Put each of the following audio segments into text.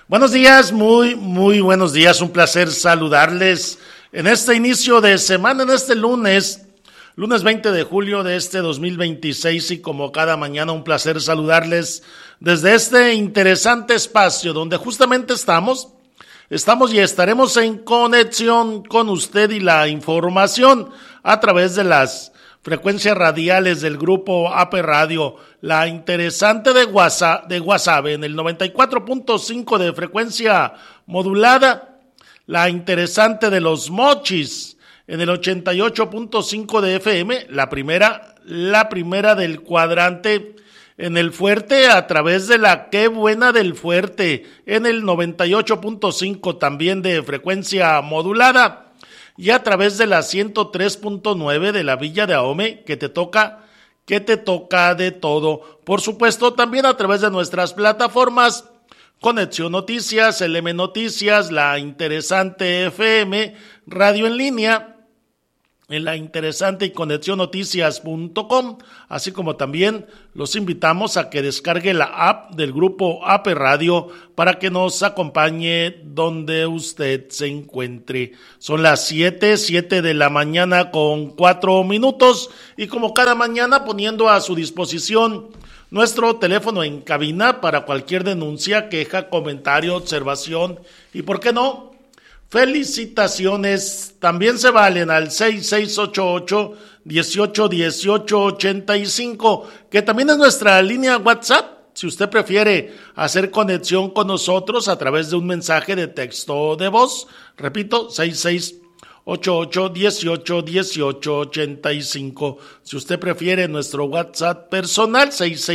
Buenos días, muy buenos días, un placer saludarles en este inicio de semana, en este lunes 20 de julio de este 2026 y como cada mañana un placer saludarles desde este interesante espacio donde justamente estamos y estaremos en conexión con usted y la información a través de las frecuencias radiales del grupo AP Radio, la interesante de Guasave en el 94.5 de frecuencia modulada, la interesante de Los Mochis en el 88.5 de FM, la primera del cuadrante en el Fuerte a través de la Qué Buena del Fuerte en el 98.5 también de frecuencia modulada. Y a través de la 103.9 de la Villa de Ahome, que te toca de todo. Por supuesto, también a través de nuestras plataformas, Conexión Noticias, LM Noticias, La Interesante FM, Radio en Línea, en La Interesante y conexionnoticias.com, así como también los invitamos a que descargue la app del grupo AP Radio para que nos acompañe donde usted se encuentre. Son las 7 de la mañana con 4 minutos y como cada mañana poniendo a su disposición nuestro teléfono en cabina para cualquier denuncia, queja, comentario, observación y, ¿por qué no?, felicitaciones. También se valen al 6688-181885, que también es nuestra línea WhatsApp, si usted prefiere hacer conexión con nosotros a través de un mensaje de texto de voz. Repito, 6688-181885. Si usted prefiere nuestro WhatsApp personal,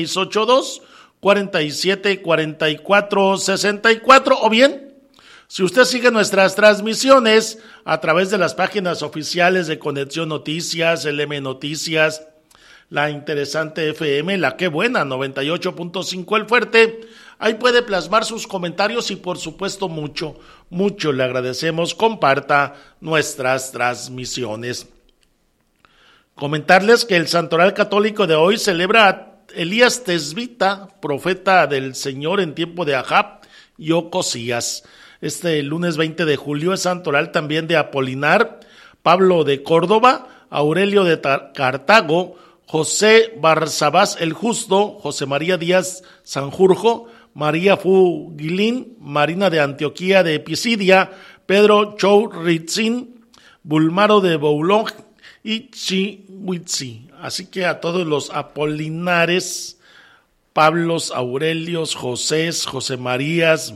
6682-474464, o bien, si usted sigue nuestras transmisiones a través de las páginas oficiales de Conexión Noticias, LM Noticias, La Interesante FM, La Qué Buena, 98.5 El Fuerte, ahí puede plasmar sus comentarios y por supuesto mucho le agradecemos, comparta nuestras transmisiones. Comentarles que el Santoral Católico de hoy celebra a Elías Tesbita, profeta del Señor en tiempo de Ahab y Ocosías. Este lunes 20 de julio es santoral también de Apolinar, Pablo de Córdoba, Aurelio de Cartago, José Barsabás el Justo, José María Díaz Sanjurjo, María Fugilín, Marina de Antioquía de Pisidia, Pedro Chouritzin, Bulmaro de Boulog y Chihuitzi. Así que a todos los Apolinares, Pablos, Aurelios, Josés, José Marías,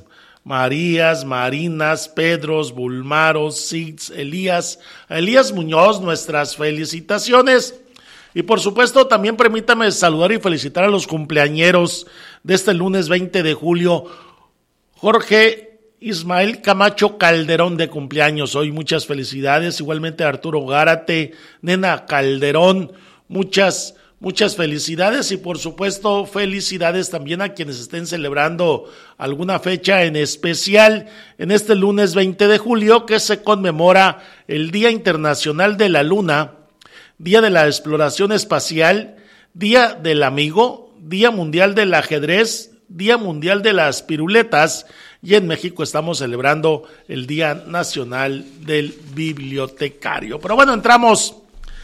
Marinas, Pedros, Bulmaros, Sigs, Elías Muñoz, nuestras felicitaciones. Y por supuesto también permítame saludar y felicitar a los cumpleañeros de este lunes 20 de julio. Jorge Ismael Camacho Calderón de cumpleaños hoy, muchas felicidades. Igualmente Arturo Gárate, Nena Calderón, muchas felicidades y por supuesto felicidades también a quienes estén celebrando alguna fecha en especial en este lunes 20 de julio que se conmemora el Día Internacional de la Luna, Día de la Exploración Espacial, Día del Amigo, Día Mundial del Ajedrez, Día Mundial de las Piruletas y en México estamos celebrando el Día Nacional del Bibliotecario. Pero bueno, entramos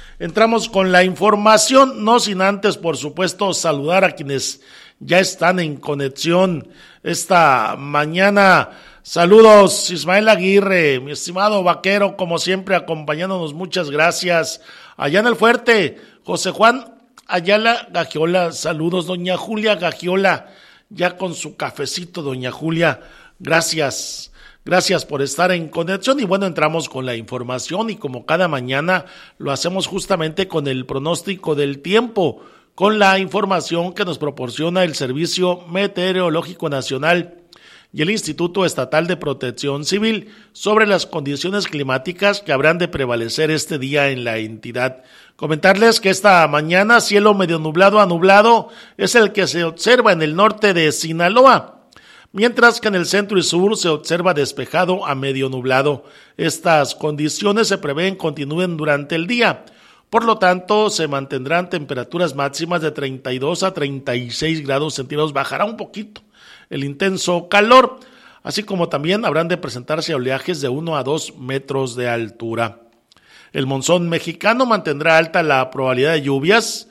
con la información, no sin antes, por supuesto, saludar a quienes ya están en conexión esta mañana. Saludos, Ismael Aguirre, mi estimado vaquero, como siempre, acompañándonos, muchas gracias. Allá en el Fuerte, José Juan Ayala Gagiola, saludos, doña Julia Gagiola, ya con su cafecito, doña Julia, gracias por estar en conexión y bueno, entramos con la información y como cada mañana lo hacemos justamente con el pronóstico del tiempo, con la información que nos proporciona el Servicio Meteorológico Nacional y el Instituto Estatal de Protección Civil sobre las condiciones climáticas que habrán de prevalecer este día en la entidad. Comentarles que esta mañana cielo medio nublado a nublado es el que se observa en el norte de Sinaloa, mientras que en el centro y sur se observa despejado a medio nublado. Estas condiciones se prevén continúen durante el día. Por lo tanto, se mantendrán temperaturas máximas de 32 a 36 grados centígrados. Bajará un poquito el intenso calor. así como también habrán de presentarse oleajes de 1 a 2 metros de altura. El monzón mexicano mantendrá alta la probabilidad de lluvias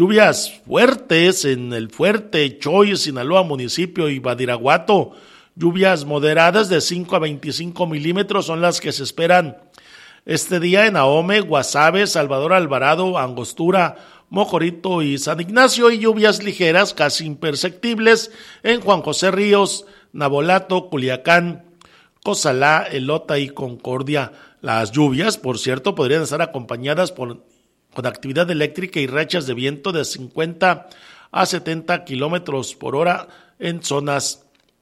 fuertes en el Fuerte, Choy, Sinaloa, municipio y Badiraguato. Lluvias moderadas de 5 a 25 milímetros son las que se esperan este día en Ahome, Guasave, Salvador Alvarado, Angostura, Mojorito y San Ignacio, y lluvias ligeras casi imperceptibles en Juan José Ríos, Navolato, Culiacán, Cozalá, Elota y Concordia. Las lluvias, por cierto, podrían estar acompañadas con actividad eléctrica y rachas de viento de 50 a 70 kilómetros por hora en zonas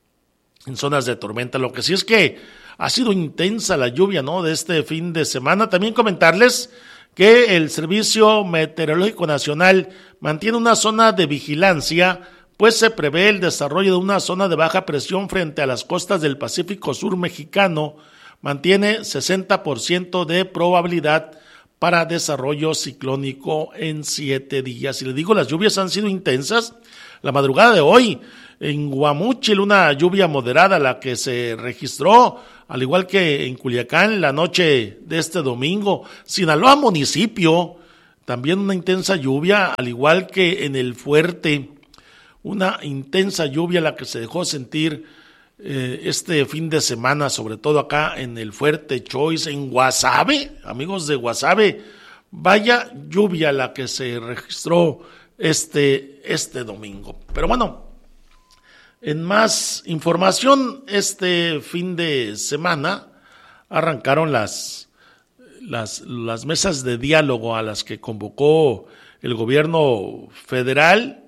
de tormenta. Lo que sí es que ha sido intensa la lluvia, ¿no?, de este fin de semana. También comentarles que el Servicio Meteorológico Nacional mantiene una zona de vigilancia, pues se prevé el desarrollo de una zona de baja presión frente a las costas del Pacífico Sur mexicano. Mantiene 60% de probabilidad para desarrollo ciclónico en 7 días. Y le digo, las lluvias han sido intensas. La madrugada de hoy en Guamúchil, una lluvia moderada la que se registró, al igual que en Culiacán la noche de este domingo. Sinaloa municipio, también una intensa lluvia, al igual que en el Fuerte, una intensa lluvia la que se dejó sentir este fin de semana, sobre todo acá en el Fuerte, Choice, en Guasave, amigos de Guasave. Vaya lluvia la que se registró este domingo. Pero bueno, en más información, este fin de semana arrancaron las mesas de diálogo a las que convocó el gobierno federal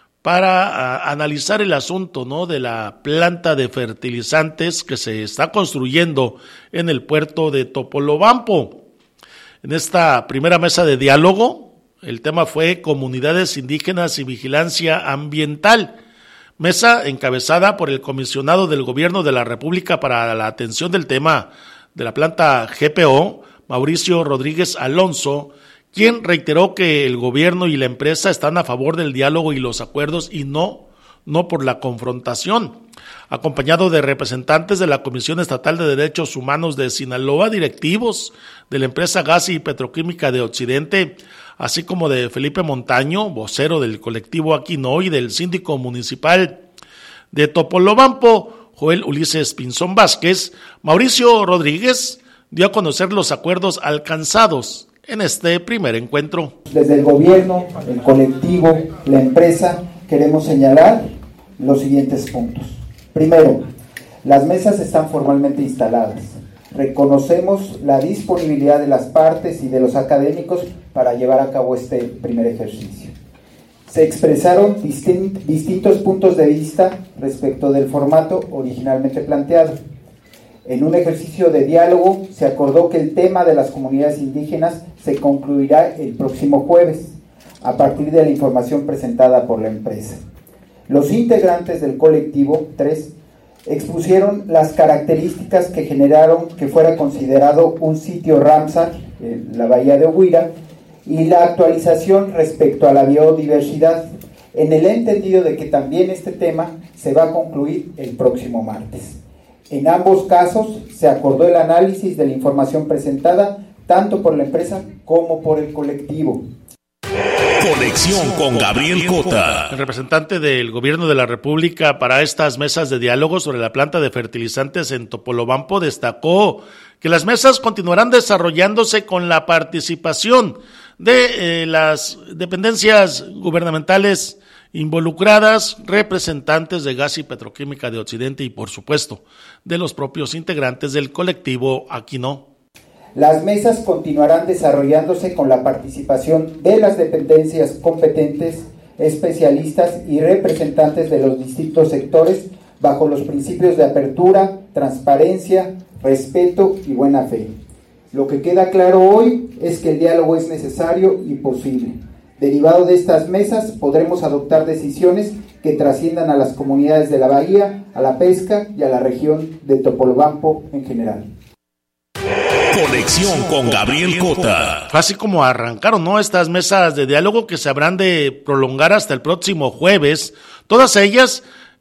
para analizar el asunto, ¿no?, de la planta de fertilizantes que se está construyendo en el puerto de Topolobampo. En esta primera mesa de diálogo, el tema fue comunidades indígenas y vigilancia ambiental. Mesa encabezada por el comisionado del Gobierno de la República para la atención del tema de la planta GPO, Mauricio Rodríguez Alonso, quien reiteró que el gobierno y la empresa están a favor del diálogo y los acuerdos y no por la confrontación. Acompañado de representantes de la Comisión Estatal de Derechos Humanos de Sinaloa, directivos de la empresa Gas y Petroquímica de Occidente, así como de Felipe Montaño, vocero del colectivo Aquino, y del síndico municipal de Topolobampo, Joel Ulises Pinzón Vázquez, Mauricio Rodríguez dio a conocer los acuerdos alcanzados en este primer encuentro. Desde el gobierno, el colectivo, la empresa, queremos señalar los siguientes puntos. Primero, las mesas están formalmente instaladas. Reconocemos la disponibilidad de las partes y de los académicos para llevar a cabo este primer ejercicio. Se expresaron distintos puntos de vista respecto del formato originalmente planteado. En un ejercicio de diálogo se acordó que el tema de las comunidades indígenas se concluirá el próximo jueves, a partir de la información presentada por la empresa. Los integrantes del colectivo 3 expusieron las características que generaron que fuera considerado un sitio Ramsar, la bahía de Huira, y la actualización respecto a la biodiversidad, en el entendido de que también este tema se va a concluir el próximo martes. En ambos casos se acordó el análisis de la información presentada tanto por la empresa como por el colectivo. Conexión con Gabriel Cota. El representante del Gobierno de la República para estas mesas de diálogo sobre la planta de fertilizantes en Topolobampo destacó que las mesas continuarán desarrollándose con la participación de las dependencias gubernamentales involucradas, representantes de Gas y Petroquímica de Occidente y, por supuesto, de los propios integrantes del colectivo Aquino. Las mesas continuarán desarrollándose con la participación de las dependencias competentes, especialistas y representantes de los distintos sectores bajo los principios de apertura, transparencia, respeto y buena fe. Lo que queda claro hoy es que el diálogo es necesario y posible. Derivado de estas mesas podremos adoptar decisiones que trasciendan a las comunidades de la bahía, a la pesca y a la región de Topolobampo en general. Conexión con Gabriel Cota. Así como arrancaron, ¿no?, estas mesas de diálogo que se habrán de prolongar hasta el próximo jueves, todas ellas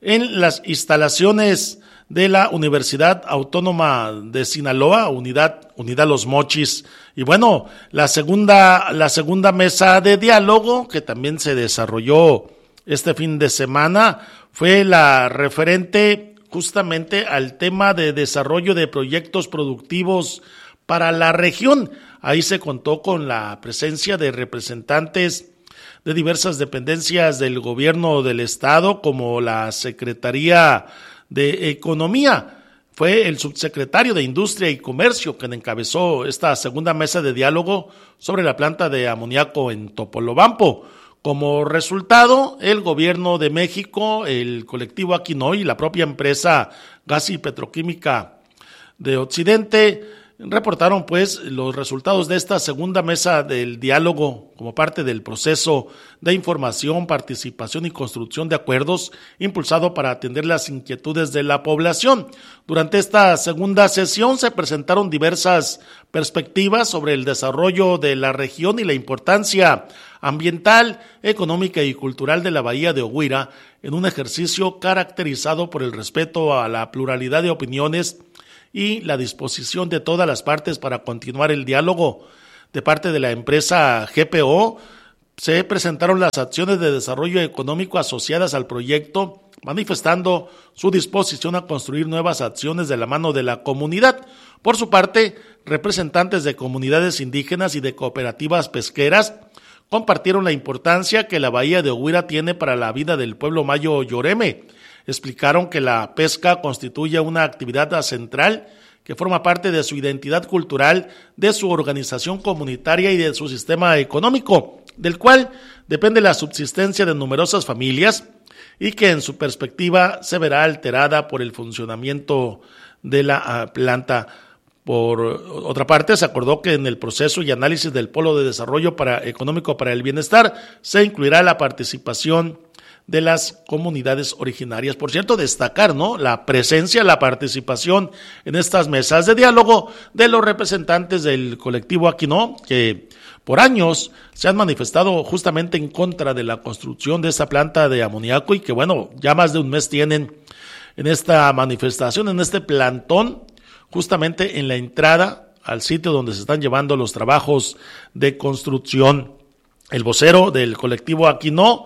en las instalaciones de la Universidad Autónoma de Sinaloa, Unidad Los Mochis. Y bueno, la segunda mesa de diálogo que también se desarrolló este fin de semana fue la referente justamente al tema de desarrollo de proyectos productivos para la región. Ahí se contó con la presencia de representantes de diversas dependencias del gobierno del estado, como la Secretaría de Economía. Fue el subsecretario de Industria y Comercio quien encabezó esta segunda mesa de diálogo sobre la planta de amoníaco en Topolobampo. Como resultado, el gobierno de México, el colectivo Aquino y la propia empresa Gas y Petroquímica de Occidente reportaron pues los resultados de esta segunda mesa del diálogo como parte del proceso de información, participación y construcción de acuerdos impulsado para atender las inquietudes de la población. Durante esta segunda sesión se presentaron diversas perspectivas sobre el desarrollo de la región y la importancia ambiental, económica y cultural de la bahía de Oguira en un ejercicio caracterizado por el respeto a la pluralidad de opiniones y la disposición de todas las partes para continuar el diálogo. De parte de la empresa GPO, se presentaron las acciones de desarrollo económico asociadas al proyecto, manifestando su disposición a construir nuevas acciones de la mano de la comunidad. Por su parte, representantes de comunidades indígenas y de cooperativas pesqueras compartieron la importancia que la bahía de Oguira tiene para la vida del pueblo mayo Yoreme. Explicaron que la pesca constituye una actividad central que forma parte de su identidad cultural, de su organización comunitaria y de su sistema económico, del cual depende la subsistencia de numerosas familias y que en su perspectiva se verá alterada por el funcionamiento de la planta. Por otra parte, se acordó que en el proceso y análisis del Polo de Desarrollo Económico para el Bienestar se incluirá la participación de las comunidades originarias. Por cierto, destacar, ¿no?, la presencia, la participación en estas mesas de diálogo de los representantes del colectivo Aquino, que por años se han manifestado justamente en contra de la construcción de esta planta de amoníaco y que, bueno, ya más de un mes tienen en esta manifestación, en este plantón, justamente en la entrada al sitio donde se están llevando los trabajos de construcción. El vocero del colectivo Aquino,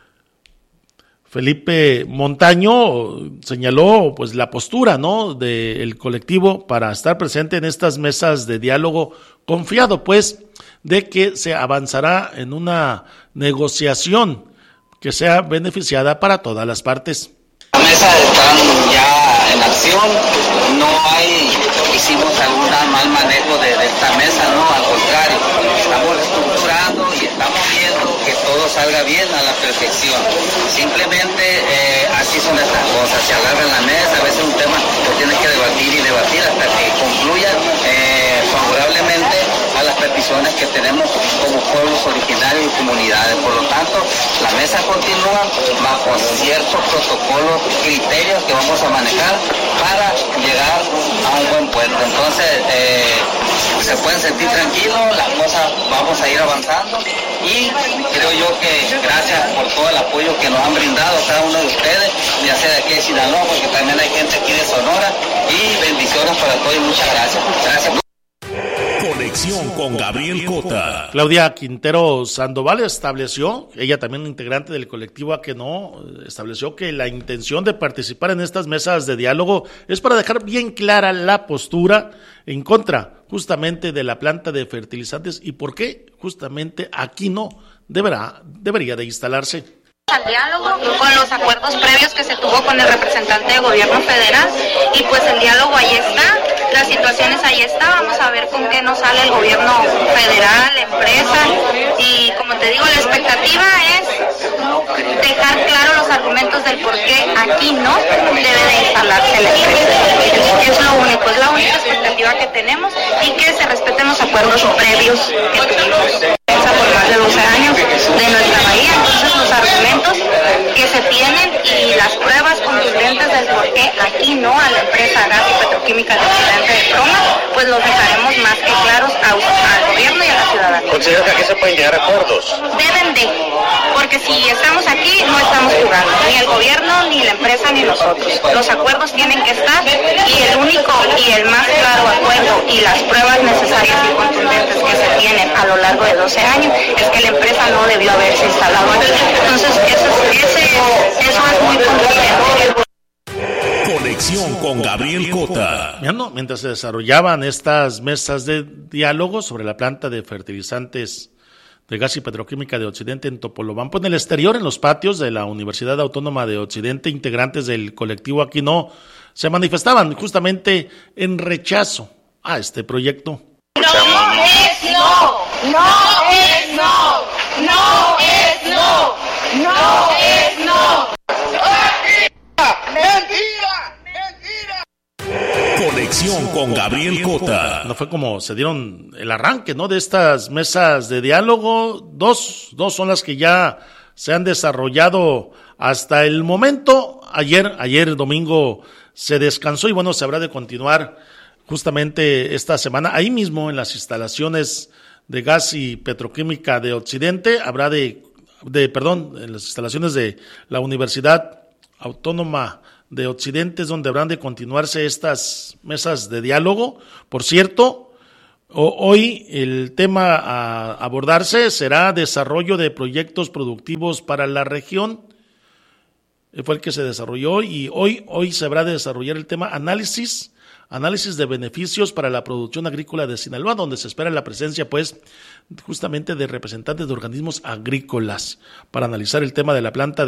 Felipe Montaño, señaló pues la postura, ¿no?, del colectivo para estar presente en estas mesas de diálogo, confiado pues de que se avanzará en una negociación que sea beneficiada para todas las partes. Las mesas están ya en acción, no hicimos algún mal manejo de esta mesa, no, al contrario, estamos reestructurando y estamos viendo que todo salga bien a la perfección. Simplemente así son estas cosas, se agarra en la mesa, a veces un tema lo tienes que debatir y debatir hasta que concluya favorablemente a las peticiones que tenemos como pueblos originarios y comunidades. Por lo tanto, la mesa continúa bajo ciertos protocolos, criterios que vamos a manejar para llegar a un buen puerto. Entonces, se pueden sentir tranquilos, las cosas vamos a ir avanzando y creo yo que gracias por todo el apoyo que nos han brindado cada uno de ustedes, ya sea de aquí de Sinaloa, porque también hay gente aquí de Sonora, y bendiciones para todos y muchas gracias. Gracias. Conexión con Gabriel Cota. Claudia Quintero Sandoval estableció, ella también integrante del colectivo Aquino, estableció que la intención de participar en estas mesas de diálogo es para dejar bien clara la postura en contra justamente de la planta de fertilizantes y por qué justamente Aquino debería de instalarse. Al diálogo con los acuerdos previos que se tuvo con el representante de gobierno federal y pues el diálogo ahí está, las situaciones ahí está, vamos a ver con qué nos sale el gobierno federal, la empresa y como te digo la expectativa es dejar claro los argumentos del por qué aquí no debe de instalarse la empresa. Es lo único, es la única expectativa que tenemos y que se respeten los acuerdos previos que tuvimos por más de 12 años de nuestra bahía. Entonces los argumentos que se tienen y las pruebas contundentes del por qué que aquí no a la empresa Gas y Petroquímica de Occidente de Proma, pues los dejaremos más que claros al gobierno y a la ciudadanía. ¿Considera que aquí se pueden llegar a acuerdos? Deben de, porque si estamos aquí no estamos jugando, ni el gobierno, ni la empresa, ni nosotros. Los acuerdos tienen que estar y el único y el más claro acuerdo y las pruebas necesarias y contundentes que se tienen a lo largo de 12 años es que la empresa no debió haberse instalado aquí. Entonces eso es muy contundente. Conexión con Gabriel Cota. Mientras se desarrollaban estas mesas de diálogo sobre la planta de fertilizantes de Gas y Petroquímica de Occidente en Topolobampo, en el exterior, en los patios de la Universidad Autónoma de Occidente, integrantes del colectivo Aquí No se manifestaban justamente en rechazo a este proyecto. No es no, no es no, no es no, no es no. ¡Mentira! ¡Mentira! Conexión con Gabriel Cota. No fue como se dieron el arranque, ¿no?, de estas mesas de diálogo. Dos son las que ya se han desarrollado hasta el momento. Ayer domingo se descansó y bueno, se habrá de continuar justamente esta semana ahí mismo en las instalaciones de Gas y Petroquímica de Occidente. Habrá en las instalaciones de la Universidad Autónoma de Occidente es donde habrán de continuarse estas mesas de diálogo. Por cierto, hoy el tema a abordarse será desarrollo de proyectos productivos para la región. Fue el que se desarrolló y hoy se habrá de desarrollar el tema análisis de beneficios para la producción agrícola de Sinaloa, donde se espera la presencia pues justamente de representantes de organismos agrícolas para analizar el tema de la planta